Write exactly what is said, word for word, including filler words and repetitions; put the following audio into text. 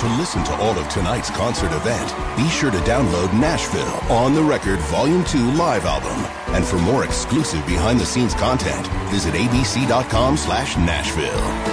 To listen to all of tonight's concert event, be sure to download Nashville On the Record Volume two Live Album. And for more exclusive behind-the-scenes content, visit abc.com slash Nashville.